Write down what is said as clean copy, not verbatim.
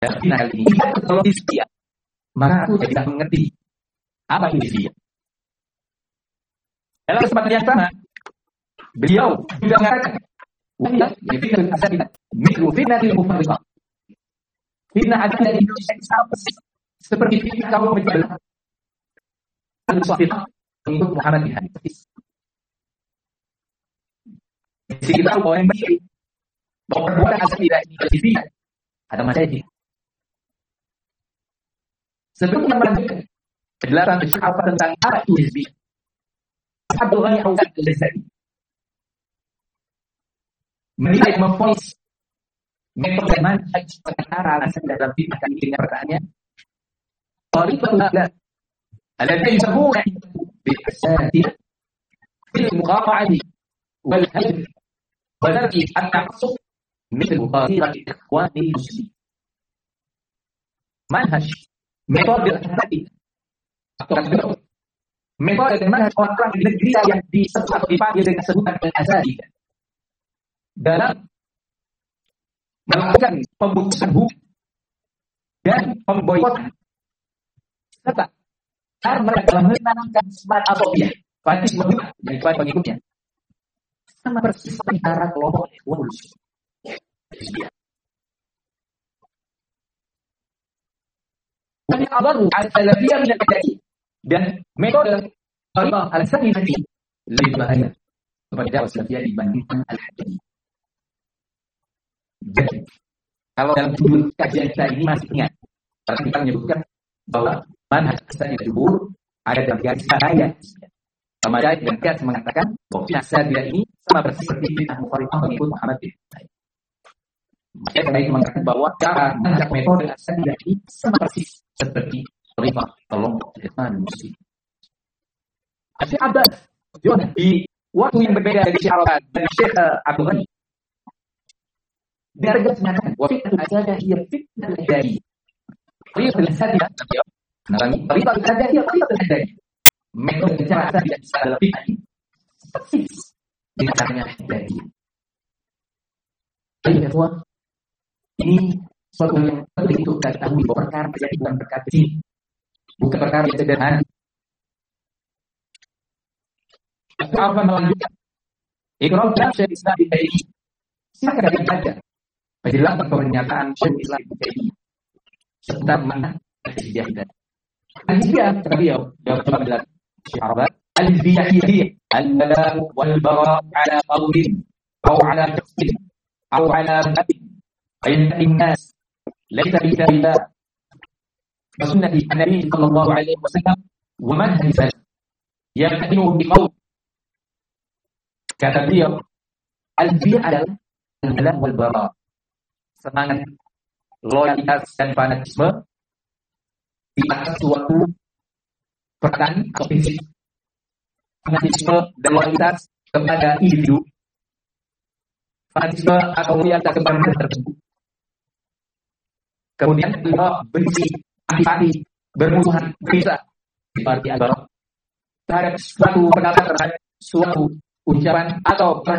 Dan final ini kalau dia, maka aku tidak mengerti apa itu dia. Dalam kesempatan yang sama, beliau juga mengatakan, "Wahya fitnatul hasanah, mithlu fitnatil mufarriqah." Fitnah ada di Indonesia sama seperti fitnah kaum menjelaskan al-Sufiyah untuk Muhammad bin Hafiz. Jadi kita tahu bahwa yang begini, bahwa perbuatan asal tidak ini ada masalah. Sebelum kita melanjutkan penjelasan apa tentang apa itu hizbi, Abdullah yang Auzad al-Ghazali menilai memvonis metode manhaj perkara alasan dalam fitnah kali ini pertanyaannya, tariqatul a'la alladhi yusabuna bil asatid bil muqata'ati wal hajr wa tarki at-ta'assub مثل طريقة إخوان المسلمين. Manhaj metode tadi atau metode dan manhaj orang-orang di negeri yang disebut atau dipanggil dengan sebutan al-Azadi dalam melakukan pemutusan hubungan dan pemboikotan serta mereka dalam menanamkan semangat atopiyah fanatisme yang kepada pengikutnya sama persis antara kelompok Ikhwanul Muslimin. Dan abaru al-salafiyah min al-bid'ah dan metode tariqah al-salafiyah lebih bahaya kepada salafiyah dibandingkan al-hadiyah. Jadi kalau dalam judul kajian kita ini masih ingat, karena kita menyebutkan bahwa manhaj as-salafiyah jumhur ada dalam garis bahaya. Ramadhan dan Qiyas mengatakan bahwa fitnah salafiyah ini sama persis seperti fitnah mufarriqah pengikut Muhammad bin Hafiz. Saya kembali mengatakan bahwa cara manhaj metode as-salafiyah ini sama persis seperti tariqah kelompok Ikhwan Muslim. Syekh Abbas juga di waktu yang berbeda dari Syekh Arafat dan Syekh Abdul Ghani, dia tegas mengatakan bahwa fitnah al-Azadi ia fitnah al-Azadi. Tariqah al-Azadi, tariqah al-Azadi, tariqah al-Azadi. Metode cara Azadi tidak bisa dalam fitnah ini persis dengan caranya Azadi. Baik ya tuan, ini suatu yang penting untuk kita ketahui bahwa perkara terjadi bukan perkara kecil, bukan perkara yang sederhana. Apa melanjutkan? Iqrar dalam Syekh Islam Ibnu Taimiyah. Silakan kita baca penjelasan pernyataan Syekh Islam Ibnu Taimiyah seputar mana al-hizbiyah itu. Al-hizbiyah kata beliau dalam penjelasan Syekh Arafat, al-hizbiyah hiya al-wala' wal-bara' ala qawlin aw ala shakhsin aw ala madhabin bain an-nas laysa bi kitabillah wa sunnati an-nabi sallallahu alaihi wasallam wa manhaj salaf yaqinu bi qawl. Kata beliau, al-hizbiyah adalah al-wala' wal-bara', semangat loyalitas dan fanatisme di atas suatu perkataan atau prinsip, fanatisme dan loyalitas kepada individu, fanatisme atau loyalitas kepada tertentu. Kemudian beliau benci, antipati, bermusuhan, berbisa di arti al-bara' terhadap suatu pendapat, terhadap suatu ucapan atau